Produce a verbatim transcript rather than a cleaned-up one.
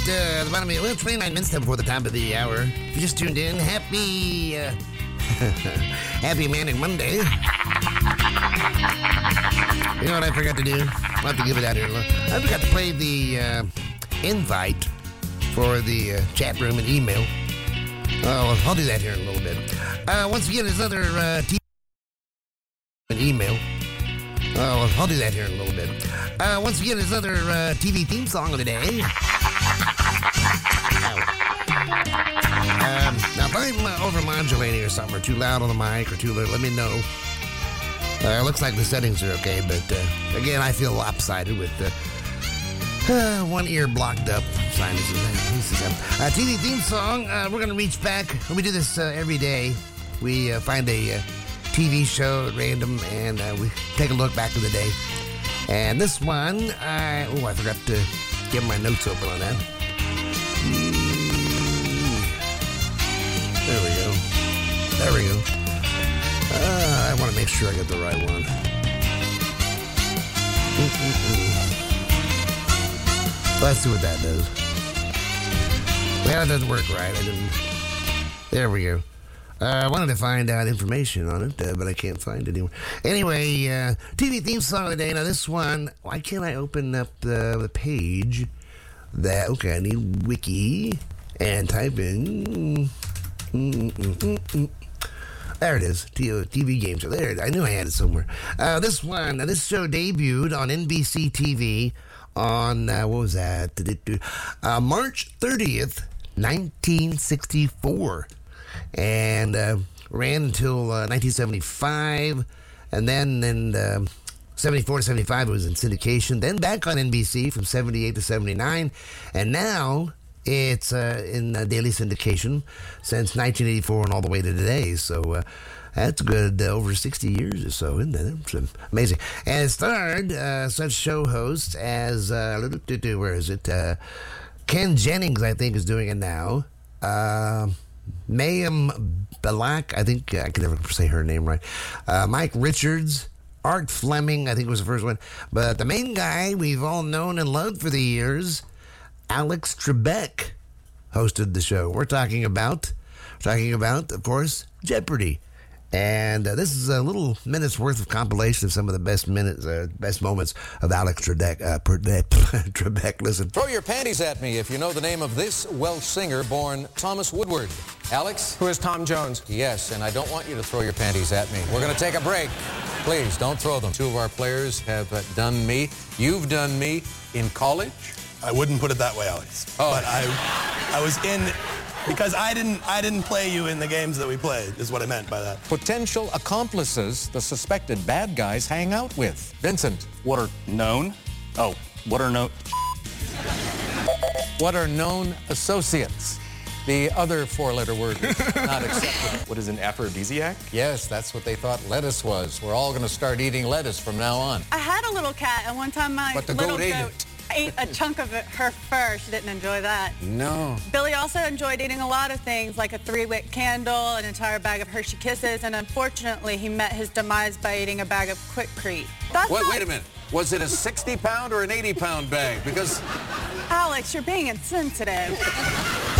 uh, the bottom of the, well, twenty-nine minutes before the top of the hour. If you just tuned in, happy, uh, happy Manic Monday. You know what I forgot to do? I'll have to give it out here. I forgot to play the uh, invite for the uh, chat room and email. Oh, I'll do that here in a little bit. Uh, once again, there's another uh, T V and email. Oh, I'll do that here in a little bit. Uh, once again, there's another uh, T V theme song of the day. Um, now, if I'm uh, over-modulating or something, or too loud on the mic, or too little, let me know. Uh, looks like the settings are okay, but uh, again, I feel lopsided with uh, uh, one ear blocked up. Sinuses. Uh, T V theme song. Uh, we're going to reach back. We do this uh, every day. We uh, find a uh, T V show at random, and uh, we take a look back in the day. And this one, I, oh, I forgot to get my notes open on that. There we go. There we go. Uh, I want to make sure I get the right one. Mm-mm-mm. Let's see what that does. Well, it doesn't work right. I didn't. There we go. Uh, I wanted to find out information on it, uh, but I can't find it anywhere. Anyway, uh, T V theme song of the day. Now, this one, why can't I open up the, the page that, okay, I need wiki and type in. Mm-mm-mm-mm. There it is. T V game show. There, I knew I had it somewhere. Uh, this one, now this show debuted on N B C T V on, uh, what was that? Uh, March thirtieth, nineteen sixty-four. And uh, ran until uh, nineteen seventy-five. And then in uh, seventy-four to seventy-five, it was in syndication. Then back on N B C from seventy-eight to seventy-nine. And now it's uh, in uh, daily syndication since nineteen eighty-four and all the way to today. So uh, that's good uh, over sixty years or so, isn't it? It's amazing. And it starred uh, such show hosts as, uh, where is it? Uh, Ken Jennings, I think, is doing it now. Uh, Mayim Balak, I think, I can never say her name right. Uh, Mike Richards, Art Fleming, I think was the first one. But the main guy we've all known and loved for the years, Alex Trebek, hosted the show. We're talking about, talking about, of course, Jeopardy. And uh, this is a little minute's worth of compilation of some of the best minutes, uh, best moments of Alex Trebek. Uh, Trebek, listen. Throw your panties at me if you know the name of this Welsh singer born Thomas Woodward. Alex? Who is Tom Jones? Yes, and I don't want you to throw your panties at me. We're going to take a break. Please, don't throw them. Two of our players have uh, done me. You've done me in college? I wouldn't put it that way, Alex. Oh. But I, I was in... Because I didn't I didn't play you in the games that we played, is what I meant by that. Potential accomplices the suspected bad guys hang out with. Vincent. What are known? Oh, what are known? What are known associates? The other four-letter word is not acceptable. What is an aphrodisiac? Yes, that's what they thought lettuce was. We're all going to start eating lettuce from now on. I had a little cat, and one time my But the little goat ate goat it. ate a chunk of it, her fur. She didn't enjoy that. No. Billy also enjoyed eating a lot of things, like a three-wick candle, an entire bag of Hershey Kisses, and unfortunately, he met his demise by eating a bag of Quikrete. That's Wait, not... wait a minute. Was it a sixty pound or an eighty pound bag? Because... Alex, you're being insensitive.